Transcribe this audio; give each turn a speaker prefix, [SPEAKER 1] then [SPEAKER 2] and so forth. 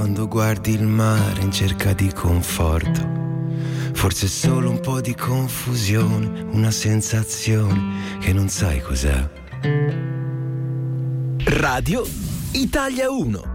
[SPEAKER 1] quando guardi il mare in cerca di conforto. Forse solo un po' di confusione, una sensazione che non sai cos'è.
[SPEAKER 2] Radio Italia 1.